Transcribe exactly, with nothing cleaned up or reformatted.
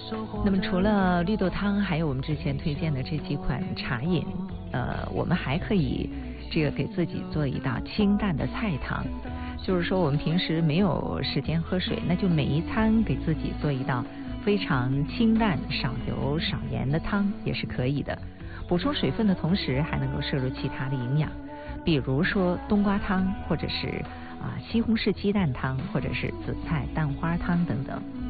那么除了绿豆汤，还有我们之前推荐的这几款茶饮，呃，我们还可以这个给自己做一道清淡的菜汤。就是说我们平时没有时间喝水，那就每一餐给自己做一道非常清淡、少油少盐的汤也是可以的。补充水分的同时，还能够摄入其他的营养，比如说冬瓜汤，或者是啊西红柿鸡蛋汤，或者是紫菜蛋花汤等等。